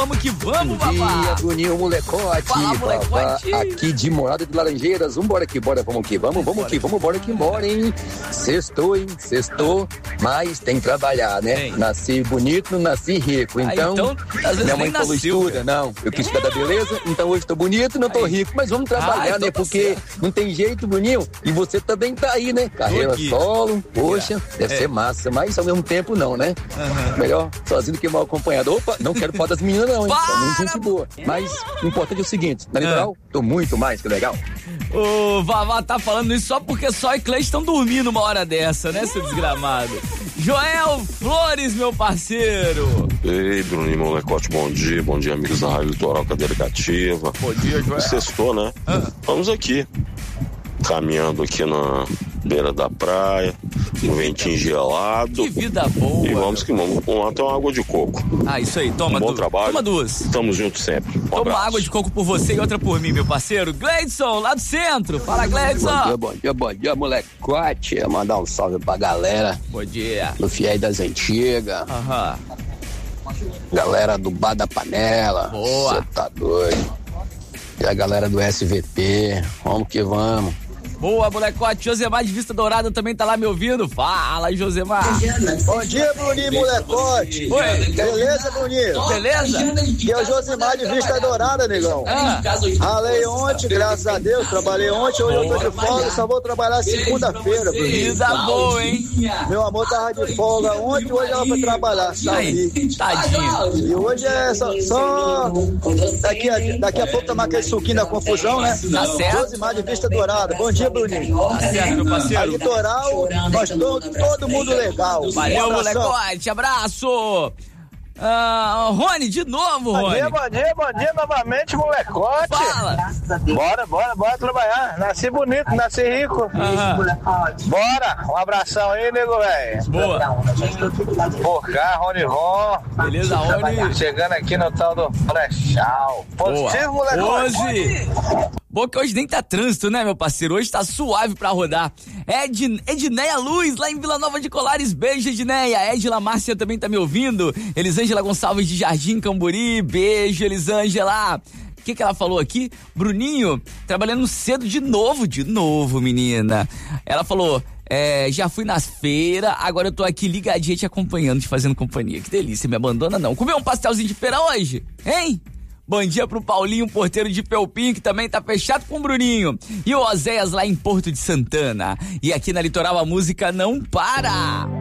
Vamos que vamos, babá. Bom dia, Bruninho, molecote. Fala, molecote. Aqui de Morada de Laranjeiras. Vambora que bora, vamos que vamos que vamos, bora que bora, hein? Sextou, hein? Sextou, mas tem que trabalhar, né? Tem. Nasci bonito, não nasci rico. Então às vezes minha mãe nem falou, nasceu, estuda, não. Eu quis cuidar da beleza, então hoje tô bonito, não tô rico. Mas vamos trabalhar, então né? tá Porque certo. não tem jeito, Bruninho. E você também tá aí, né? Carreira aqui. solo, poxa, deve ser massa. Mas ao mesmo tempo não, né? Melhor sozinho do que mal acompanhado. Opa, não quero falar das meninas não, hein? São muito gente boa. Mas o importante é o seguinte, na litoral, tô muito mais que legal. O Vavá tá falando isso só porque só e Clay estão dormindo uma hora dessa, né, seu desgramado? Joel Flores, meu parceiro. Ei, Bruninho, molecote, bom dia, amigos da Rádio Litoral Cadeira Cativa. Bom dia, Joel. Sextou, né? Vamos aqui, caminhando aqui na beira da praia, um ventinho gelado. Que vida boa. E vamos que vamos, com até uma água de coco. Ah, isso aí, toma Bom trabalho. Toma duas. Estamos juntos sempre. Toma abraço. água de coco por você e outra por mim, meu parceiro. Gleidson, lá do centro. Fala, Gleidson. Bom dia, molecote. Mandar um salve pra galera Bom dia. do Fiéis das Antigas. Aham. Galera do Bar da Panela. Boa. Você tá doido. E a galera do SVP. Vamos que vamos. Boa, molecote. Josemar de Vista Dourada também tá lá me ouvindo. Fala, Josemar. Bom dia, Bruninho, molecote. Oi. Beleza, Bruninho? Beleza? Que é o Josemar de Vista Dourada, negão. Ralei ontem, graças a Deus, trabalhei ontem, hoje eu tô de folga, só vou trabalhar segunda-feira, Bruninho. Vida boa, hein? Meu amor tava de folga ontem, hoje ela foi trabalhar, sabe? Aí, tadinho. E hoje é só daqui a pouco tomar aquele suquinho da confusão, né? Tá certo. Josemar de Vista Dourada. Bom dia, Bruninho. Tá certo, meu A parceiro. litoral, nós todo mundo legal. Valeu, Um abração. molecote. Abraço. Rony, de novo, Rony. Bom dia novamente, molecote. Fala. Bora trabalhar. Nasci bonito, nasci rico. Bora, um abração aí, nego, velho. Boa. Por cá, Rony Ron. Beleza, Rony. Chegando aqui no tal do Flechal. Positivo, molecote. Hoje. Bom que hoje nem tá trânsito, né, meu parceiro? Hoje tá suave pra rodar. Edneia Luz, lá em Vila Nova de Colares. Beijo, Edneia. Edila Márcia também tá me ouvindo. Elisângela Gonçalves de Jardim Camburi. Beijo, Elisângela. O que ela falou aqui? Bruninho, trabalhando cedo de novo, menina. Ela falou, já fui nas feiras, agora eu tô aqui ligadinha te acompanhando, te fazendo companhia. Que delícia, me abandona não. Comeu um pastelzinho de feira hoje? Hein? Bom dia pro Paulinho, porteiro de Pelpim, que também tá fechado com o Bruninho. E o Oséias lá em Porto de Santana. E aqui na Litoral a música não para.